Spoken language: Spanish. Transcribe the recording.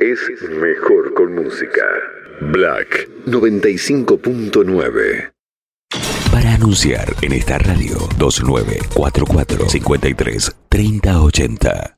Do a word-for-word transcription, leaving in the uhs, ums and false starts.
es mejor con música. Black noventa y cinco punto nueve. Para anunciar en esta radio, dos nueve cuatro cuatro, cinco tres, tres cero ocho cero.